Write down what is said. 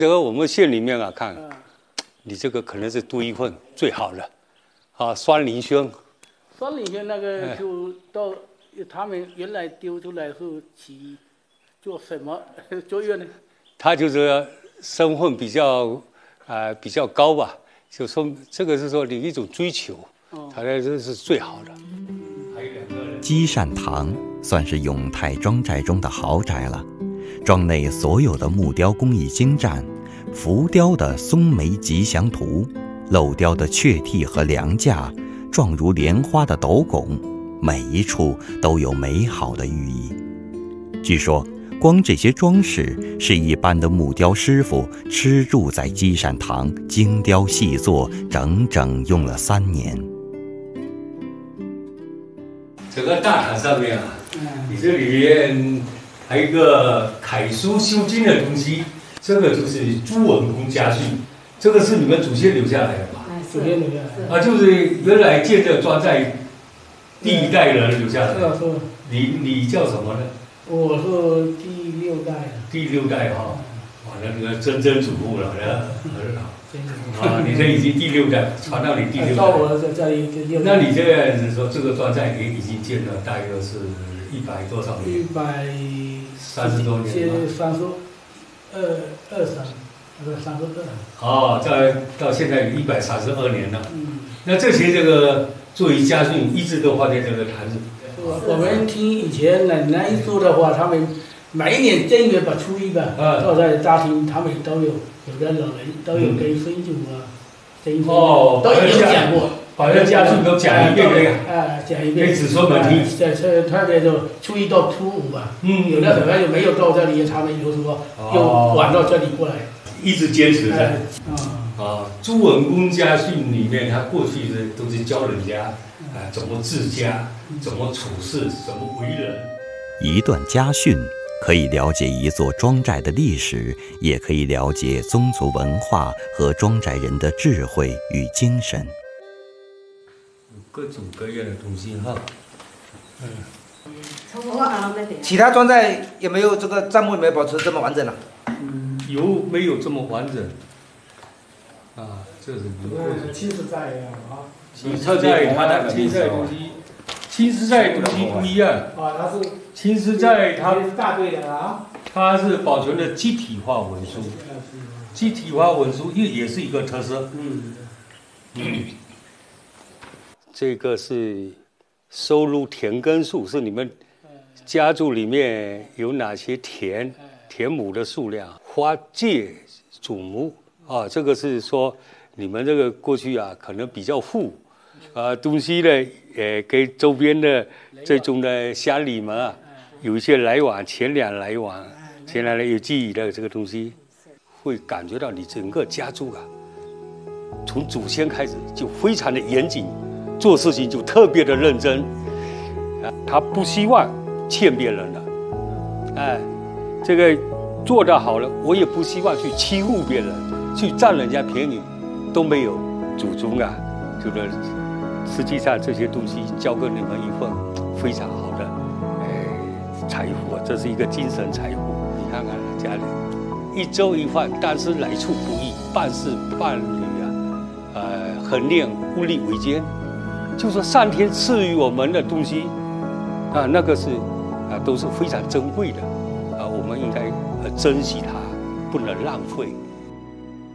这个我们县里面啊，看，你这个可能是独一份最好的，啊，酸林轩。 酸林轩那个就到他们原来丢出来后起做什么作用呢？ 他就是身份比较高吧，就说这个是说你一种追求，他这是最好的。 积善堂算是永泰庄寨中的豪宅了。庄内所有的木雕工艺精湛，浮雕的松梅吉祥图，镂雕的雀替和梁架，状如莲花的斗拱，每一处都有美好的寓意。据说光这些装饰是一般的木雕师傅吃住在积善堂精雕细作，整整用了3年。 整个大堂上面啊，你这里面还有一个楷书修经的东西，这个就是朱文公家训，这个是你们祖先留下来的吧？ 祖先留下来啊，就是原来建这庄寨第1代人留下来的。 是。 你叫什么呢？ 我是第6代。 第6代哈，哇，那个曾曾祖父了，很好。啊，你这已经第6代，传到你第6代。 到我在第6代。 那你这样子说，这个庄寨也已经建了大约是100多少年？130多年吧。32。哦，到现在有132年了。那这些这个作为家训，一直都放在这个坛子。 我们听以前奶奶说的话，他们每一年正月吧、初一吧，都在家庭，他们都有的老人都有跟孙祖啊、曾祖都有讲过， 把这家训都讲一遍这个， 讲一遍给子孙们听。 特别就初一到初5吧，有的可能就没有到这里，他们有时候又晚到这里过来， 一直坚持在。朱文公家训里面，他过去都是教人家怎么治家，怎么处事，怎么为人。 一段家训可以了解一座庄寨的历史，也可以了解宗族文化和庄寨人的智慧与精神。 各种各样的东西哈。 其他庄寨有没有这个账目有没有保持这么完整了？ 有没有这么完整？啊，这是青石寨啊， 青石寨它的青石寨东西，青石寨东西不一样。 它是青石寨它是大队的啊， 它是保存的集体化文书，集体化文书也是一个特色。这个是收录田耕数，是你们家族里面有哪些田亩的数量，花界祖母啊，这个是说你们这个过去啊可能比较富，东西呢跟周边的这种的乡里们啊有一些来往，钱粮来往，钱粮有记忆的这个东西，会感觉到你整个家族啊，从祖先开始就非常的严谨，做事情就特别的认真，他不希望欠别人的，这个做得好了，我也不希望去欺负别人，去占人家便宜，都没有。祖宗啊，就是实际上这些东西交给你们一份非常好的财富，这是一个精神财富。你看看家里1粥1饭，但是来处不易，办事办理很练物力维艰，就说上天赐予我们的东西那个是都是非常珍贵的我们应该珍惜它，不能浪费。